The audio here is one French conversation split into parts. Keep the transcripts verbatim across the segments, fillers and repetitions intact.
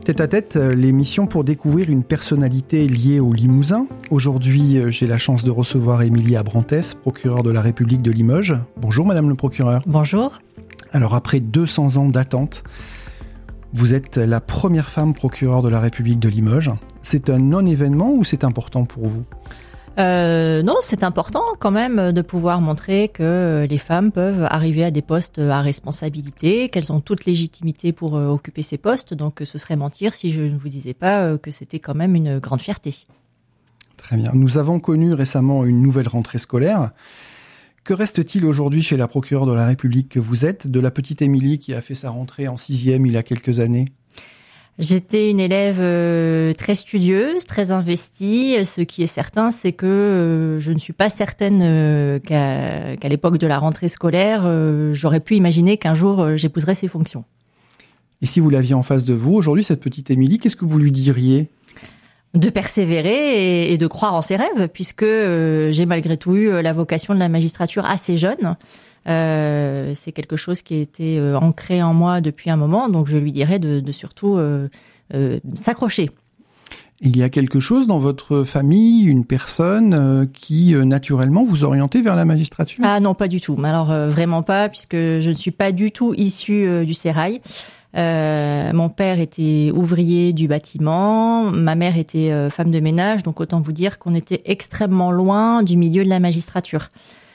Tête à tête, l'émission pour découvrir une personnalité liée au Limousin. Aujourd'hui, j'ai la chance de recevoir Émilie Abrantès, procureure de la République de Limoges. Bonjour Madame le procureur. Bonjour. Alors après deux cents ans d'attente, vous êtes la première femme procureure de la République de Limoges. C'est un non-événement ou c'est important pour vous ? Euh, non, c'est important quand même de pouvoir montrer que les femmes peuvent arriver à des postes à responsabilité, qu'elles ont toute légitimité pour occuper ces postes. Donc ce serait mentir si je ne vous disais pas que c'était quand même une grande fierté. Très bien. Nous avons connu récemment une nouvelle rentrée scolaire. Que reste-t-il aujourd'hui chez la procureure de la République que vous êtes de la petite Émilie qui a fait sa rentrée en sixième il y a quelques années ? J'étais une élève euh, très studieuse, très investie. Ce qui est certain, c'est que euh, je ne suis pas certaine euh, qu'à, qu'à l'époque de la rentrée scolaire, euh, j'aurais pu imaginer qu'un jour euh, j'épouserais ces fonctions. Et si vous l'aviez en face de vous, aujourd'hui, cette petite Émilie, qu'est-ce que vous lui diriez ? De persévérer et, et de croire en ses rêves, puisque euh, j'ai malgré tout eu la vocation de la magistrature assez jeune. Euh, c'est quelque chose qui a été euh, ancré en moi depuis un moment, donc je lui dirais de, de surtout euh, euh, s'accrocher. Il y a quelque chose dans votre famille, une personne euh, qui euh, naturellement vous orientait vers la magistrature ? Ah non, pas du tout. Alors euh, vraiment pas, puisque je ne suis pas du tout issue euh, du sérail. Euh, mon père était ouvrier du bâtiment, ma mère était euh, femme de ménage, donc autant vous dire qu'on était extrêmement loin du milieu de la magistrature.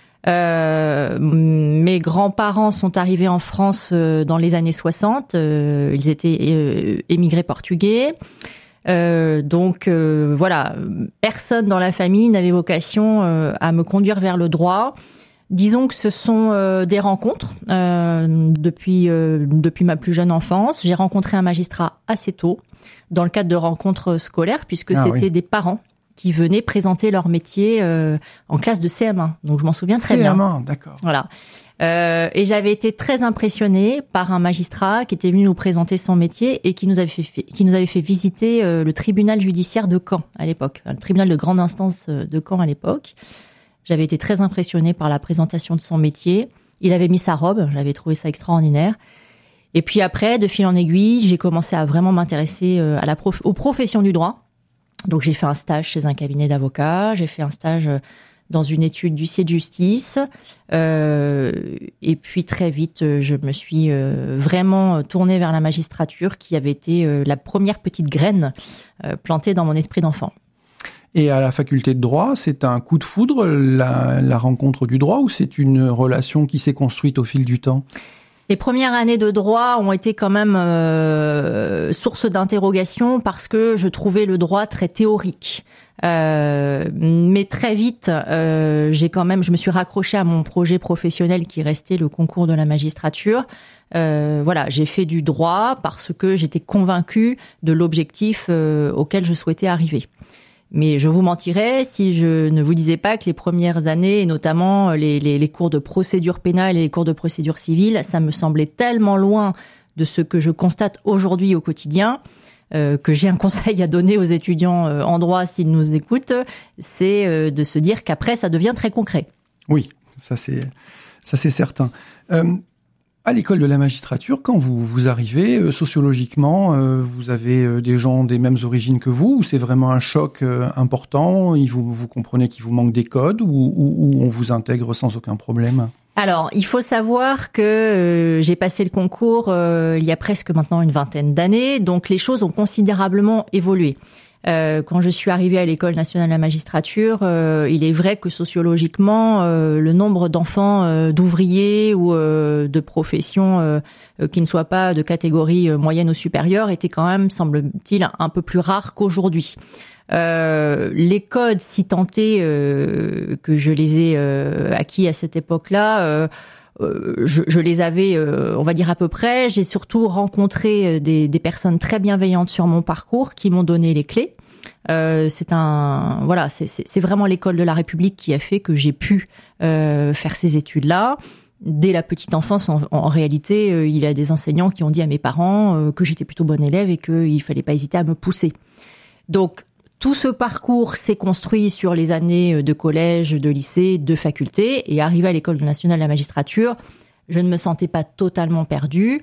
Euh, mes grands-parents sont arrivés en France euh, dans les années soixante. Euh, ils étaient euh, émigrés portugais. Euh, donc euh, voilà, personne dans la famille n'avait vocation euh, à me conduire vers le droit. Disons que ce sont euh, des rencontres. Euh, depuis euh, depuis ma plus jeune enfance, j'ai rencontré un magistrat assez tôt dans le cadre de rencontres scolaires, puisque ah, c'était oui. des parents qui venaient présenter leur métier euh, en classe de C M un. Donc, je m'en souviens très bien. C M un, d'accord. Voilà. Euh, et j'avais été très impressionnée par un magistrat qui était venu nous présenter son métier et qui nous avait fait, qui nous avait fait visiter euh, le tribunal judiciaire de Caen à l'époque, le tribunal de grande instance de Caen à l'époque. J'avais été très impressionnée par la présentation de son métier. Il avait mis sa robe, j'avais trouvé ça extraordinaire. Et puis après, de fil en aiguille, j'ai commencé à vraiment m'intéresser à la prof- aux professions du droit. Donc, j'ai fait un stage chez un cabinet d'avocats, j'ai fait un stage dans une étude d'huissier de justice. Euh, et puis, très vite, je me suis euh, vraiment tournée vers la magistrature qui avait été euh, la première petite graine euh, plantée dans mon esprit d'enfant. Et à la faculté de droit, c'est un coup de foudre, la, la rencontre du droit, ou c'est une relation qui s'est construite au fil du temps ? Les premières années de droit ont été quand même euh, source d'interrogation parce que je trouvais le droit très théorique. Euh, mais très vite, euh, j'ai quand même, je me suis raccrochée à mon projet professionnel qui restait le concours de la magistrature. Euh, voilà, j'ai fait du droit parce que j'étais convaincue de l'objectif euh, auquel je souhaitais arriver. Mais je vous mentirais si je ne vous disais pas que les premières années, et notamment les, les, les cours de procédure pénale et les cours de procédure civile, ça me semblait tellement loin de ce que je constate aujourd'hui au quotidien, euh, que j'ai un conseil à donner aux étudiants euh, en droit s'ils nous écoutent, c'est euh, de se dire qu'après, ça devient très concret. Oui, ça c'est, ça c'est certain. Euh, À l'école de la magistrature, quand vous, vous arrivez, euh, sociologiquement, euh, vous avez euh, des gens des mêmes origines que vous, ou c'est vraiment un choc euh, important, il vous, vous comprenez qu'il vous manque des codes, ou, ou, ou on vous intègre sans aucun problème ? Alors, il faut savoir que euh, j'ai passé le concours euh, il y a presque maintenant une vingtaine d'années, donc les choses ont considérablement évolué. Euh, quand je suis arrivée à l'École nationale de la magistrature, euh, il est vrai que sociologiquement, euh, le nombre d'enfants euh, d'ouvriers ou euh, de professions euh, qui ne soient pas de catégorie euh, moyenne ou supérieure était quand même, semble-t-il, un peu plus rare qu'aujourd'hui. Euh, les codes, si tentés euh, que je les ai euh, acquis à cette époque-là, euh, euh, je, je les avais, euh, on va dire à peu près. J'ai surtout rencontré des, des personnes très bienveillantes sur mon parcours qui m'ont donné les clés. Euh, c'est un, voilà, c'est, c'est, c'est vraiment l'école de la République qui a fait que j'ai pu euh, faire ces études-là. Dès la petite enfance, en, en réalité, euh, il y a des enseignants qui ont dit à mes parents euh, que j'étais plutôt bonne élève et qu'il fallait pas hésiter à me pousser. Donc, tout ce parcours s'est construit sur les années de collège, de lycée, de faculté. Et arrivé à l'École nationale de la magistrature, je ne me sentais pas totalement perdue.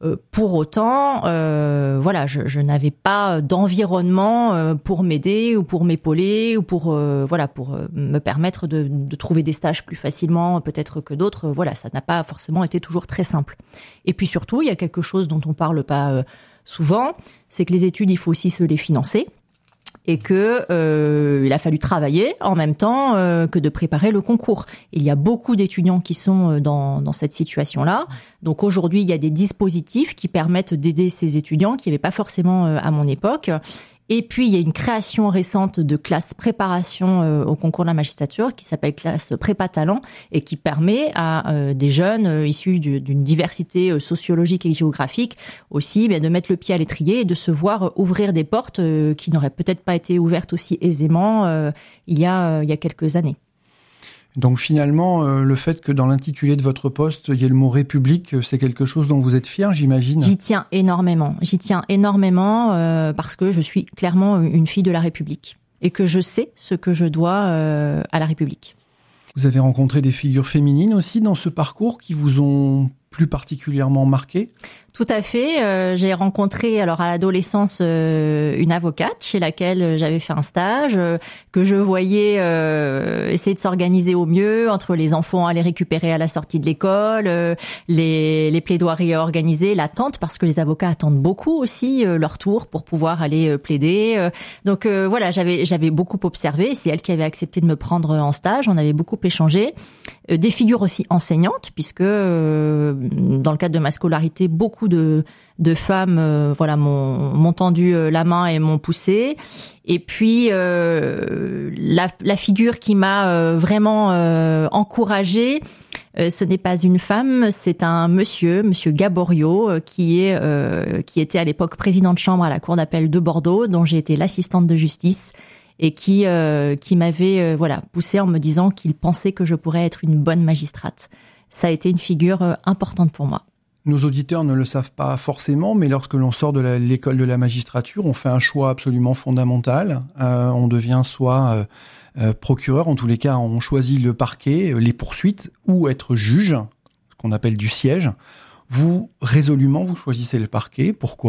Euh, pour autant, euh, voilà, je, je n'avais pas d'environnement euh, pour m'aider ou pour m'épauler ou pour euh, voilà pour euh, me permettre de, de trouver des stages plus facilement peut-être que d'autres. Voilà, ça n'a pas forcément été toujours très simple. Et puis surtout, il y a quelque chose dont on parle pas euh, souvent, c'est que les études, il faut aussi se les financer. Et que euh, il a fallu travailler en même temps euh, que de préparer le concours. Il y a beaucoup d'étudiants qui sont dans, dans cette situation-là. Donc aujourd'hui, il y a des dispositifs qui permettent d'aider ces étudiants qui n'y avaient pas forcément euh, à mon époque. Et puis, il y a une création récente de classe préparation euh, au concours de la magistrature qui s'appelle classe prépa talent et qui permet à euh, des jeunes euh, issus du, d'une diversité euh, sociologique et géographique aussi bien, de mettre le pied à l'étrier et de se voir euh, ouvrir des portes euh, qui n'auraient peut-être pas été ouvertes aussi aisément euh, il y a, euh, il y a quelques années. Donc finalement, euh, le fait que dans l'intitulé de votre poste, il y ait le mot République, c'est quelque chose dont vous êtes fier, j'imagine ? J'y tiens énormément. J'y tiens énormément euh, parce que je suis clairement une fille de la République et que je sais ce que je dois euh, à la République. Vous avez rencontré des figures féminines aussi dans ce parcours qui vous ont plus particulièrement marqué ? Tout à fait. Euh, j'ai rencontré alors à l'adolescence euh, une avocate chez laquelle j'avais fait un stage, euh, que je voyais euh, essayer de s'organiser au mieux entre les enfants à les récupérer à la sortie de l'école, euh, les, les plaidoiries à organiser, l'attente parce que les avocats attendent beaucoup aussi euh, leur tour pour pouvoir aller euh, plaider. Euh, donc euh, voilà, j'avais j'avais beaucoup observé. C'est elle qui avait accepté de me prendre en stage. On avait beaucoup échangé. Euh, des figures aussi enseignantes puisque euh, dans le cadre de ma scolarité, beaucoup de, de femmes euh, voilà, m'ont, m'ont tendu euh, la main et m'ont poussée. Et puis, euh, la, la figure qui m'a euh, vraiment euh, encouragée, euh, ce n'est pas une femme, c'est un monsieur, monsieur Gaborio, euh, qui, est, euh, qui était à l'époque président de chambre à la Cour d'appel de Bordeaux, dont j'ai été l'assistante de justice, et qui, euh, qui m'avait euh, voilà, poussée en me disant qu'il pensait que je pourrais être une bonne magistrate. Ça a été une figure euh, importante pour moi. Nos auditeurs ne le savent pas forcément, mais lorsque l'on sort de la, l'école de la magistrature, on fait un choix absolument fondamental. Euh, on devient soit euh, euh, procureur, en tous les cas, on choisit le parquet, les poursuites, ou être juge, ce qu'on appelle du siège. Vous, résolument, vous choisissez le parquet. Pourquoi ?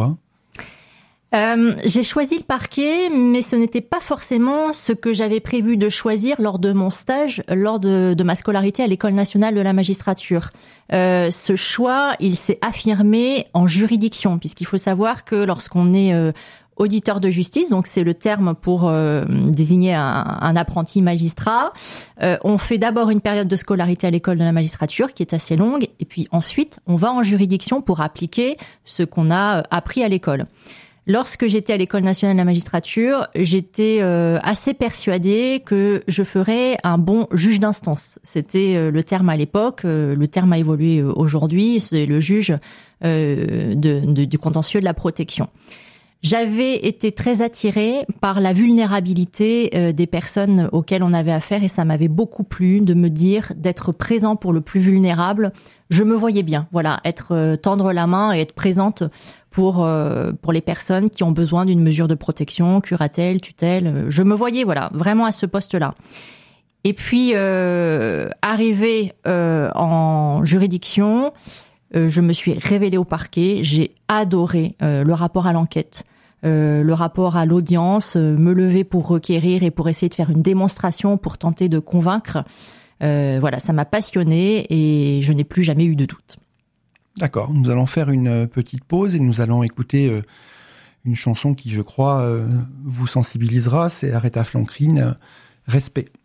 Euh, j'ai choisi le parquet, mais ce n'était pas forcément ce que j'avais prévu de choisir lors de mon stage, lors de, de ma scolarité à l'École nationale de la magistrature. Euh, ce choix, il s'est affirmé en juridiction, puisqu'il faut savoir que lorsqu'on est euh, auditeur de justice, donc c'est le terme pour euh, désigner un, un apprenti magistrat, euh, on fait d'abord une période de scolarité à l'École de la magistrature qui est assez longue, et puis ensuite on va en juridiction pour appliquer ce qu'on a appris à l'école. Lorsque j'étais à l'École nationale de la magistrature, j'étais euh, assez persuadée que je ferais un bon juge d'instance. C'était euh, le terme à l'époque, euh, le terme a évolué euh, aujourd'hui, c'est le juge euh, de, de, du contentieux de la protection. J'avais été très attirée par la vulnérabilité euh, des personnes auxquelles on avait affaire et ça m'avait beaucoup plu de me dire d'être présent pour le plus vulnérable. Je me voyais bien, voilà, être euh, tendre la main et être présente pour euh, pour les personnes qui ont besoin d'une mesure de protection, curatelle, tutelle. Je me voyais, voilà, vraiment à ce poste-là. Et puis euh, arrivée euh, en juridiction, euh, je me suis révélée au parquet. J'ai adoré euh, le rapport à l'enquête. Euh, le rapport à l'audience, euh, me lever pour requérir et pour essayer de faire une démonstration, pour tenter de convaincre. Euh, voilà, ça m'a passionnée et je n'ai plus jamais eu de doute. D'accord, nous allons faire une petite pause et nous allons écouter euh, une chanson qui, je crois, euh, vous sensibilisera. C'est Aretha Franklin, euh, Respect.